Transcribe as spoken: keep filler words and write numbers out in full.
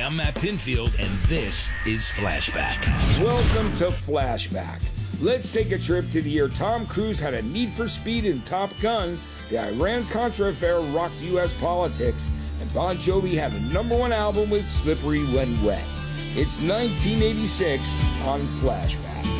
I'm Matt Pinfield, and this is Flashback. Welcome to Flashback. Let's take a trip to the year Tom Cruise had a need for speed in Top Gun, the Iran-Contra affair rocked U S politics, and Bon Jovi had a number one album with Slippery When Wet. It's nineteen eighty-six on Flashback.